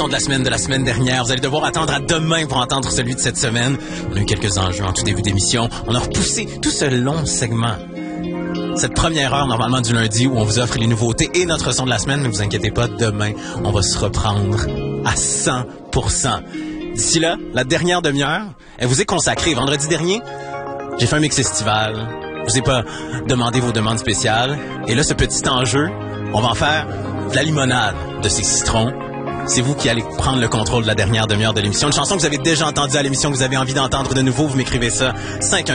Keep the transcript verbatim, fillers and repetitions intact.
son de la semaine de la semaine dernière. Vous allez devoir attendre à demain pour entendre celui de cette semaine. On a eu quelques enjeux en tout début d'émission. On a repoussé tout ce long segment. Cette première heure, normalement, du lundi, où on vous offre les nouveautés et notre son de la semaine, ne vous inquiétez pas, demain, on va se reprendre à cent pour cent. D'ici là, la dernière demi-heure, elle vous est consacrée. Vendredi dernier, j'ai fait un mix estival. Je vous ai pas demandé vos demandes spéciales. Et là, ce petit enjeu, on va en faire de la limonade de ces citrons. C'est vous qui allez prendre le contrôle de la dernière demi-heure de l'émission. Une chanson que vous avez déjà entendue à l'émission, que vous avez envie d'entendre de nouveau, vous m'écrivez ça. cinq un